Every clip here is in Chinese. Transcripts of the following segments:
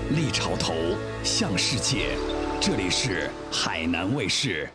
立潮头，向世界。这里是海南卫视。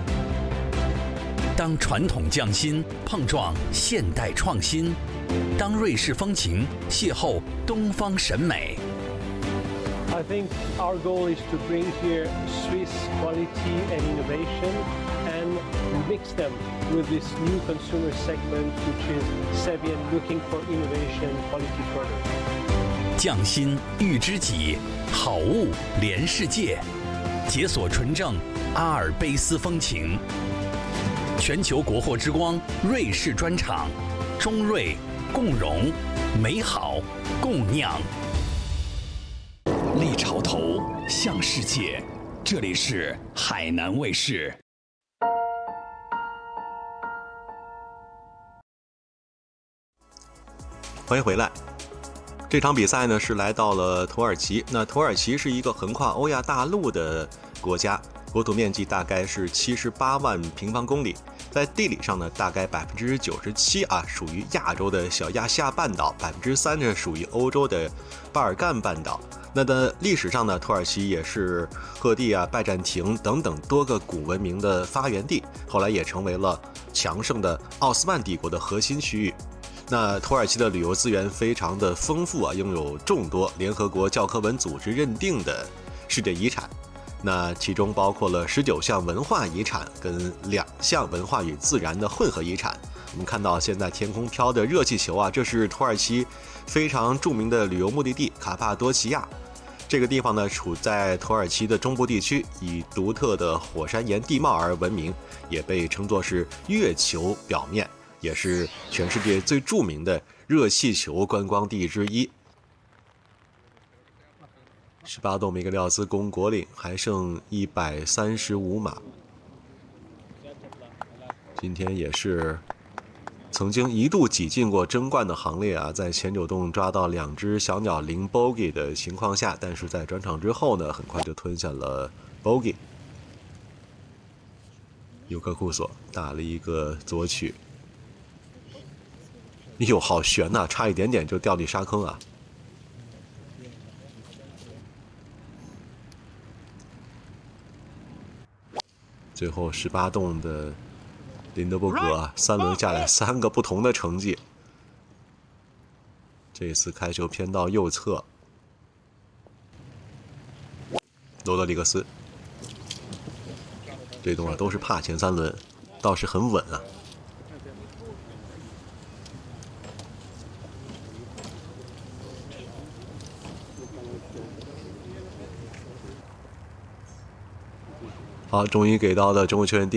当传统匠心碰撞现代创新，当瑞士风情邂逅东方审美。 I think our goal is to bring here Swiss quality and innovation and mix them with this new consumer segment, which is savvy and looking for innovation quality product. 匠心遇知己，好物连世界，解锁纯正阿尔卑斯风情。全球国货之光瑞士专场，中瑞共荣，美好共酿。立潮头，向世界。这里是海南卫视。 欢迎回来。这场比赛呢是来到了土耳其。那土耳其是一个横跨欧亚大陆的国家，国土面积大概是78万平方公里，在地理上呢大概97%属于亚洲的小亚细亚半岛，3%呢属于欧洲的巴尔干半岛。那的历史上呢，土耳其也是赫蒂拜占庭等等多个古文明的发源地，后来也成为了强盛的奥斯曼帝国的核心区域。那土耳其的旅游资源非常的丰富拥有众多联合国教科文组织认定的世界遗产，那其中包括了19项文化遗产跟2项文化与自然的混合遗产。我们看到现在天空飘的热气球这是土耳其非常著名的旅游目的地卡帕多奇亚。这个地方呢处在土耳其的中部地区，以独特的火山岩地貌而闻名，也被称作是月球表面，也是全世界最著名的热气球观光地之一。18洞梅格廖兹攻国岭还剩135码。今天也是曾经一度挤进过争冠的行列在前9洞抓到2只小鸟零 bogey 的情况下，但是在转场之后呢，很快就吞下了 bogey。尤克库索打了一个左曲，哟，好悬差一点点就掉进沙坑最后18洞的林德伯格3轮下来3个不同的成绩。这次开球偏到右侧，罗德里格斯这洞都是怕前3轮，倒是很稳好，终于给到了中国球员